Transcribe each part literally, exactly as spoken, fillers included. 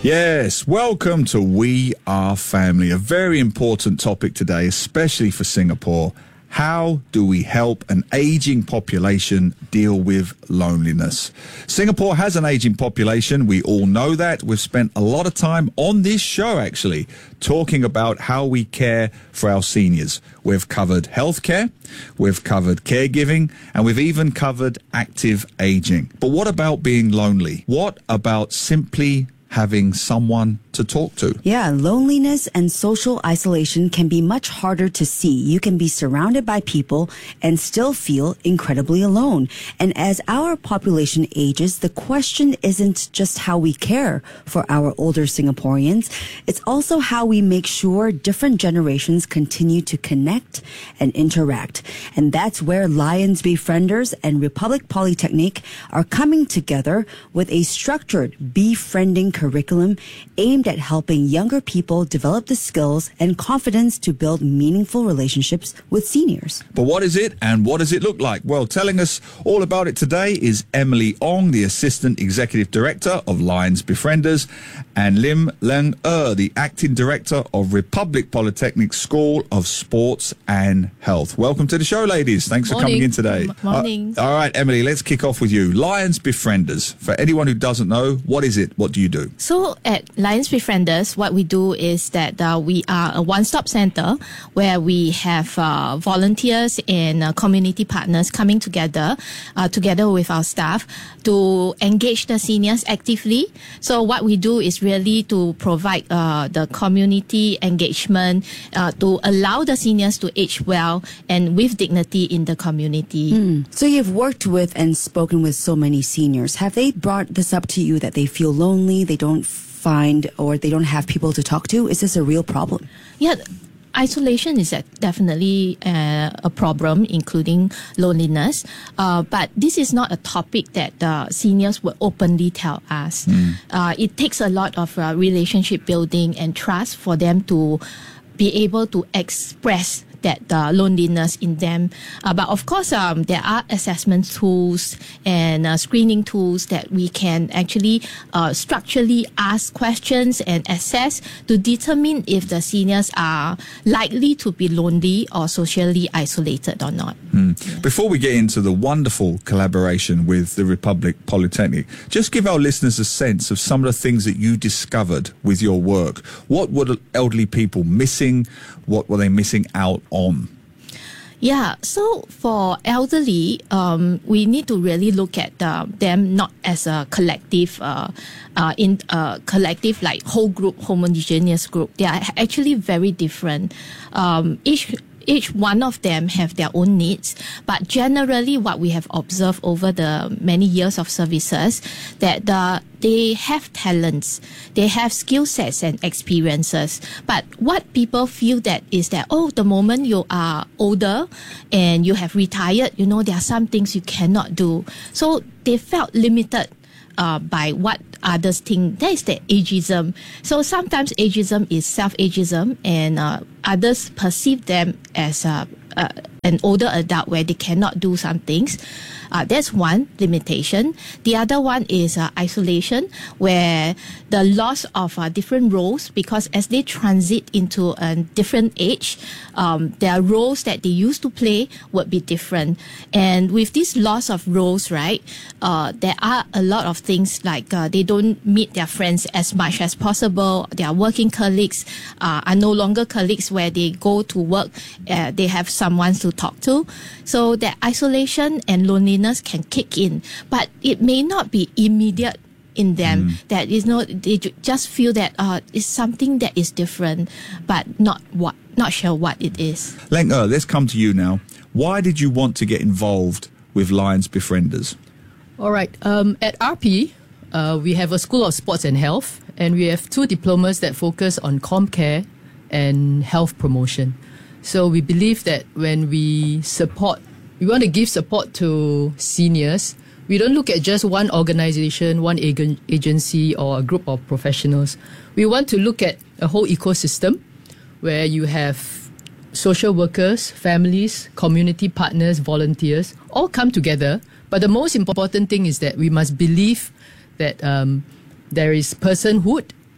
Yes, welcome to We Are Family, a very important topic today, especially for Singapore. How do we help an aging population deal with loneliness? Singapore has an aging population. We all know that. We've spent a lot of time on this show, actually, talking about how we care for our seniors. We've covered healthcare, we've covered caregiving, and we've even covered active aging. But what about being lonely? What about simply having someone to talk to? Yeah, loneliness and social isolation can be much harder to see. You can be surrounded by people and still feel incredibly alone. And as our population ages, the question isn't just how we care for our older Singaporeans. It's also how we make sure different generations continue to connect and interact. And that's where Lions Befrienders and Republic Polytechnic are coming together with a structured befriending curriculum aimed at helping younger people develop the skills and confidence to build meaningful relationships with seniors. But what is it and what does it look like? Well, telling us all about it today is Emily Ong, the Assistant Executive Director of Lions Befrienders, and Lim Leng Er, the Acting Director of Republic Polytechnic School of Sports and Health. Welcome to the show, ladies. Thanks Morning. for coming in today. Morning. Uh, all right, Emily, let's kick off with you. Lions Befrienders. For anyone who doesn't know, what is it? What do you do? So at Lions Befrienders, what we do is that uh, we are a one-stop center where we have uh, volunteers and uh, community partners coming together, uh, together with our staff to engage the seniors actively. So what we do is really to provide uh, the community engagement uh, to allow the seniors to age well and with dignity in the community. Mm. So you've worked with and spoken with so many seniors. Have they brought this up to you that they feel lonely, they don't find or they don't have people to talk to? Is this a real problem? Yeah. Isolation is definitely uh, a problem, including loneliness. Uh, but this is not a topic that uh, seniors will openly tell us. Mm. Uh, it takes a lot of uh, relationship building and trust for them to be able to express that uh, loneliness in them. Uh, but of course, um, there are assessment tools and uh, screening tools that we can actually uh, structurally ask questions and assess to determine if the seniors are likely to be lonely or socially isolated or not. Mm. Yeah. Before we get into the wonderful collaboration with the Republic Polytechnic, just give our listeners a sense of some of the things that you discovered with your work. What were elderly people missing? What were they missing out on? Yeah, so for elderly, um, we need to really look at uh, them not as a collective, uh, uh, in uh, collective like whole group, homogeneous group. They are actually very different. Um, each Each one of them have their own needs, but generally what we have observed over the many years of services that the, they have talents, they have skill sets and experiences. But what people feel that is that, oh, the moment you are older and you have retired, you know, there are some things you cannot do. So they felt limited Uh, by what others think. That is the ageism. So sometimes ageism is self-ageism, and uh, others perceive them as uh, uh, an older adult where they cannot do some things. Uh, that's one limitation. The other one is uh, isolation, where the loss of uh, different roles, because as they transit into a different age, um, their roles that they used to play would be different. And with this loss of roles, right, uh, there are a lot of things like uh, they don't meet their friends as much as possible. Their working colleagues uh, are no longer colleagues where they go to work. Uh, they have someone to talk to. So that isolation and loneliness can kick in, but it may not be immediate in them. Mm. That is not, they just feel that uh, it's something that is different, but not what, not sure what it is. Leng Er, let's come to you now. Why did you want to get involved with Lions Befrienders? All right. Um, at R P, uh, we have a School of Sports and Health, and we have two diplomas that focus on ComCare and health promotion. So we believe that when we support, we want to give support to seniors, we don't look at just one organization, one ag- agency or a group of professionals. We want to look at a whole ecosystem where you have social workers, families, community partners, volunteers, all come together. But the most important thing is that we must believe that um, there is personhood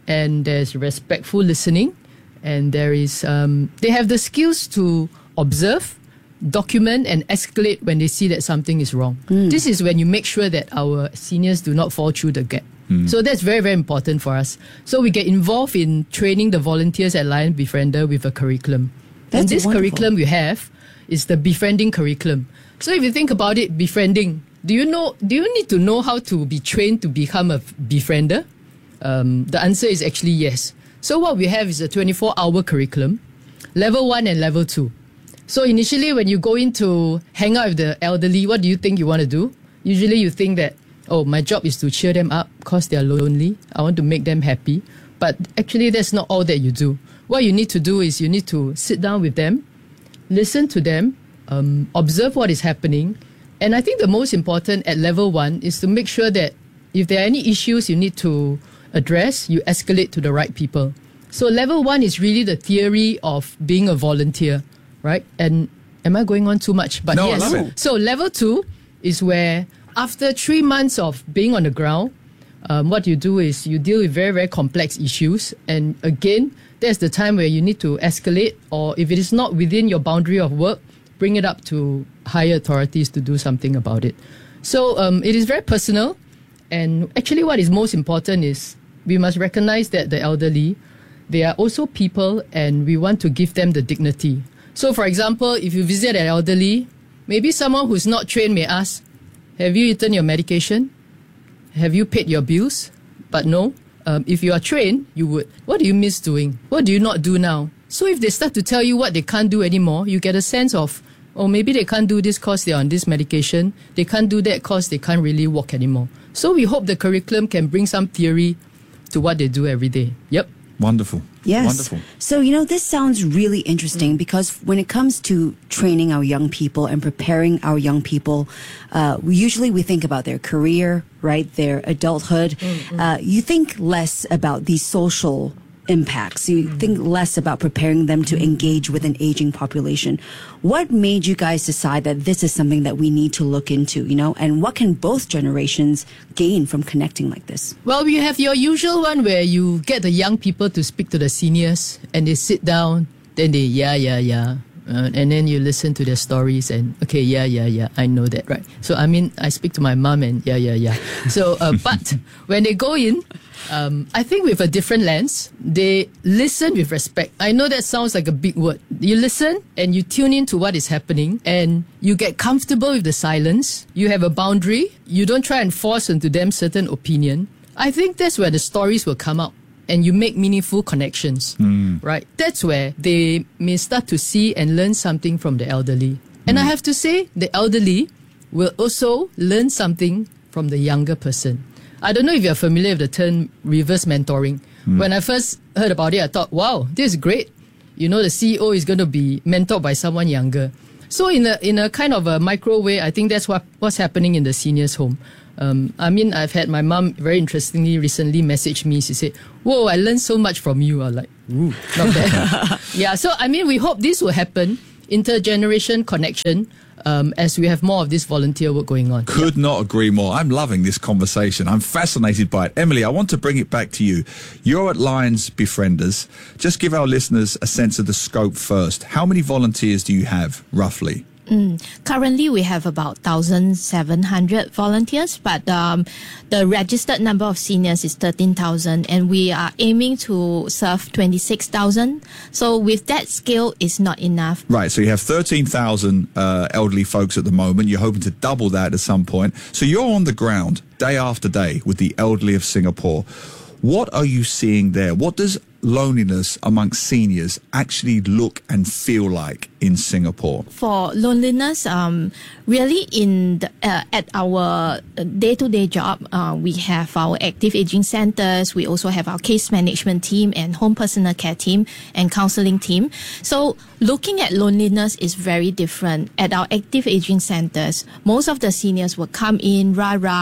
and there's respectful listening, and there is um, they have the skills to observe, document, and escalate when they see that something is wrong. Mm. This is when you make sure that our seniors do not fall through the gap. Mm. So that's very, very important for us. So we get involved in training the volunteers at Lion Befriender with a curriculum. That's and this wonderful. curriculum we have is the befriending curriculum. So if you think about it, befriending, do you know? Do you need to know how to be trained to become a befriender? Um, the answer is actually yes. So what we have is a twenty-four hour curriculum, level one and level two. So initially when you go in to hang out with the elderly, what do you think you want to do? Usually you think that, oh, my job is to cheer them up because they are lonely. I want to make them happy. But actually that's not all that you do. What you need to do is you need to sit down with them, listen to them, um, observe what is happening. And I think the most important at level one is to make sure that if there are any issues you need to address, you escalate to the right people. So level one is really the theory of being a volunteer, right? And am I going on too much? But no, yes. I love it. So level two is where after three months of being on the ground, um, what you do is you deal with very, very complex issues. And again, that's the time where you need to escalate, or if it is not within your boundary of work, bring it up to higher authorities to do something about it. So um, it is very personal. And actually what is most important is we must recognize that the elderly, they are also people, and we want to give them the dignity. So for example, if you visit an elderly, maybe someone who's not trained may ask, have you eaten your medication? Have you paid your bills? But no, um, if you are trained, you would. What do you miss doing? What do you not do now? So if they start to tell you what they can't do anymore, you get a sense of, oh, maybe they can't do this because they're on this medication. They can't do that because they can't really walk anymore. So we hope the curriculum can bring some theory to what they do every day. Yep. Wonderful. Yes. Wonderful. So, you know, this sounds really interesting because when it comes to training our young people and preparing our young people, uh, we usually we think about their career, right? Their adulthood. Mm-hmm. Uh, you think less about these social impacts. You mm-hmm. think less about preparing them to engage with an aging population. What made you guys decide that this is something that we need to look into, you know, and what can both generations gain from connecting like this? Well, we have your usual one where you get the young people to speak to the seniors and they sit down, then they, yeah, yeah, yeah. Uh, and then you listen to their stories and, okay, yeah, yeah, yeah, I know that, right? So, I mean, I speak to my mom and yeah, yeah, yeah. So, uh, but when they go in, um, I think with a different lens, they listen with respect. I know that sounds like a big word. You listen and you tune in to what is happening and you get comfortable with the silence. You have a boundary. You don't try and force into them certain opinion. I think that's where the stories will come out. And you make meaningful connections, mm. right? That's where they may start to see and learn something from the elderly. And mm. I have to say, the elderly will also learn something from the younger person. I don't know if you're familiar with the term reverse mentoring. Mm. When I first heard about it, I thought, wow, this is great. You know, the C E O is going to be mentored by someone younger. So in a in a kind of a micro way, I think that's what what's happening in the seniors' home. Um, I mean, I've had my mom very interestingly recently message me. She said, whoa, I learned so much from you. I'm like, ooh, not bad. Yeah, so I mean, we hope this will happen, intergeneration connection, um, as we have more of this volunteer work going on. Could yep. not agree more. I'm loving this conversation. I'm fascinated by it. Emily, I want to bring it back to you. You're at Lions Befrienders. Just give our listeners a sense of the scope first. How many volunteers do you have, roughly? Mm. Currently, we have about one thousand seven hundred volunteers, but um, the registered number of seniors is thirteen thousand, and we are aiming to serve twenty-six thousand. So with that scale, it's not enough. Right, so you have thirteen thousand uh, elderly folks at the moment. You're hoping to double that at some point. So you're on the ground day after day with the elderly of Singapore. What are you seeing there? What does loneliness amongst seniors actually look and feel like in Singapore? For loneliness, um, really in the, uh, at our day-to-day job, uh, we have our active aging centers. We also have our case management team and home personal care team and counseling team. So looking at loneliness is very different. At our active aging centers, most of the seniors will come in, rah-rah,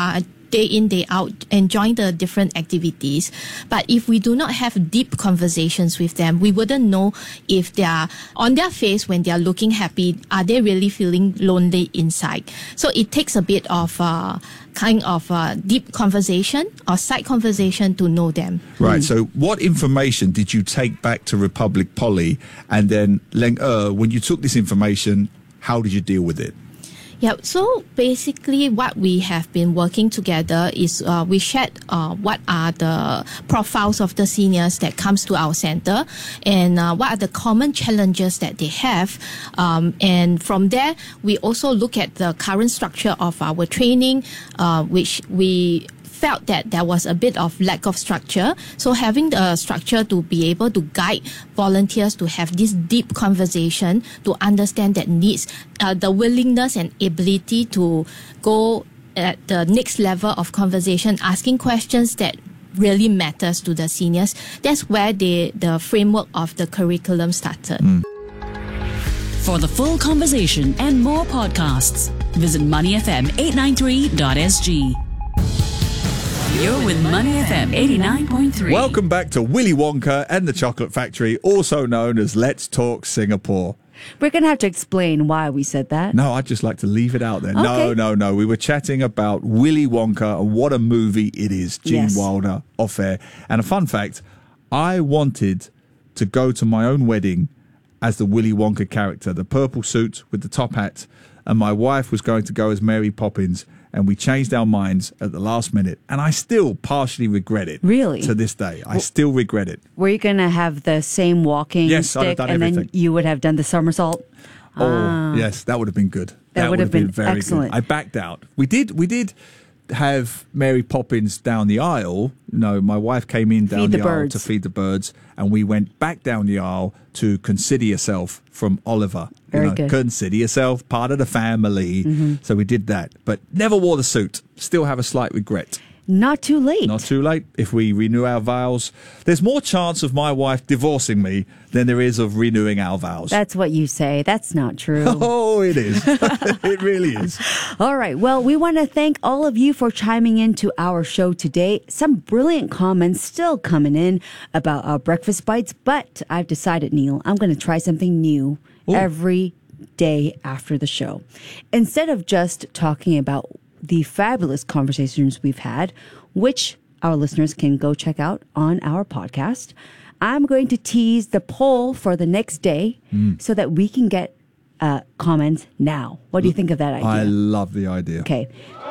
day in, day out, enjoying the different activities. But if we do not have deep conversations with them, we wouldn't know if they are on their face when they are looking happy, are they really feeling lonely inside? So it takes a bit of uh, kind of uh, deep conversation or side conversation to know them. Right. So what information did you take back to Republic Poly? And then, Leng Er, when you took this information, how did you deal with it? Yeah, so basically what we have been working together is uh, we shared uh, what are the profiles of the seniors that comes to our center and uh, what are the common challenges that they have. Um, and from there, we also look at the current structure of our training, uh, which we felt that there was a bit of lack of structure. So having the structure to be able to guide volunteers to have this deep conversation, to understand that needs, uh, the willingness and ability to go at the next level of conversation, asking questions that really matters to the seniors. That's where they, the framework of the curriculum started. Mm. For the full conversation and more podcasts, visit money f m eight nine three dot s g. You're with Money F M eighty-nine point three. Welcome back to Willy Wonka and the Chocolate Factory, also known as Let's Talk Singapore. We're going to have to explain why we said that. No, I'd just like to leave it out there. Okay. No, no, no. We were chatting about Willy Wonka and what a movie it is. Gene Yes. Wilder, off air. And a fun fact, I wanted to go to my own wedding as the Willy Wonka character, the purple suit with the top hat. And my wife was going to go as Mary Poppins. And we changed our minds at the last minute. And I still partially regret it. Really? To this day. I still regret it. Were you going to have the same walking Yes, I'd have stick done and everything. then you would have done the somersault? Oh, Ah. yes, that would have been good. That would have been very excellent. good. I backed out. We did, we did have Mary Poppins down the aisle. No, my wife came in down Feed the, the aisle birds. to feed the birds, and we went back down the aisle to Consider Yourself from Oliver. You Very know, good. Consider yourself part of the family. Mm-hmm. So we did that, but never wore the suit. Still have a slight regret. Not too late. Not too late. If we renew our vows, there's more chance of my wife divorcing me than there is of renewing our vows. That's what you say. That's not true. Oh, it is. It really is. All right. Well, we want to thank all of you for chiming into our show today. Some brilliant comments still coming in about our breakfast bites, but I've decided, Neil, I'm going to try something new Ooh. every day after the show. Instead of just talking about the fabulous conversations we've had, which our listeners can go check out on our podcast, I'm going to tease the poll for the next day mm. so that we can get uh, comments now. What do you think of that idea? I love the idea. Okay.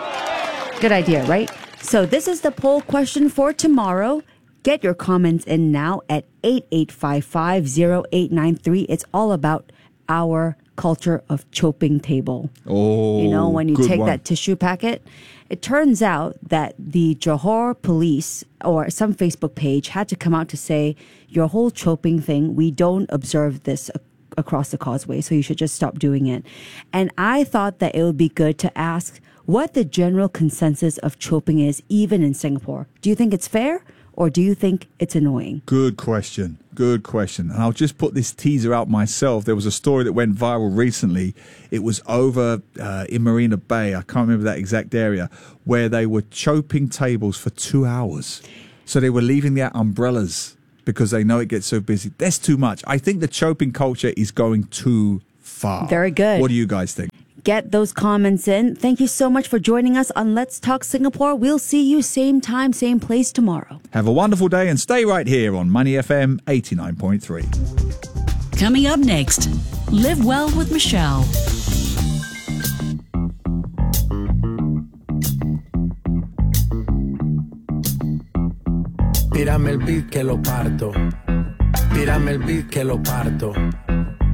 Good idea, right? So this is the poll question for tomorrow. Get your comments in now at eight eight five five zero eight nine three. It's all about our culture of chopping table. Oh, you know, when you good take one. that tissue packet, it turns out that the Johor police or some Facebook page had to come out to say, your whole chopping thing, we don't observe this a- across the causeway, so you should just stop doing it. And I thought that it would be good to ask what the general consensus of chopping is, even in Singapore. Do you think it's fair? Or do you think it's annoying? Good question. Good question. And I'll just put this teaser out myself. There was a story that went viral recently. It was over uh, in Marina Bay. I can't remember that exact area, where they were chopping tables for two hours. So they were leaving their umbrellas because they know it gets so busy. That's too much. I think the chopping culture is going too far. Very good. What do you guys think? Get those comments in. Thank you so much for joining us on Let's Talk Singapore. We'll see you same time, same place tomorrow. Have a wonderful day and stay right here on Money F M eighty-nine point three. Coming up next, Live Well with Michelle. Tírame el beat que lo parto. Tírame el beat que lo parto.